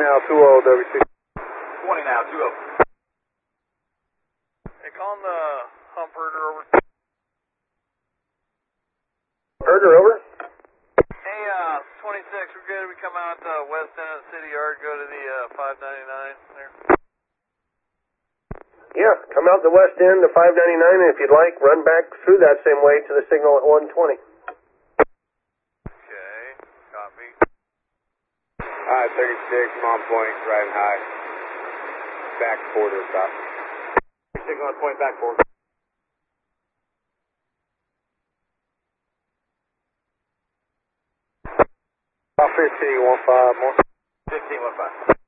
now, 2-0, WC. 20 now, 2-0. Hey, calling the hump herder over. Herder, over. Hey, 26, we're good. We come out the west end of the city yard, go to the 599 there. Yeah, come out the west end to 599, and if you'd like, run back through that same way to the signal at 120. Okay, copy. Alright, 36, I'm on point, riding high. Back 4 to the top. Signal on point, back 4. About 15, 15, more. 15, 15.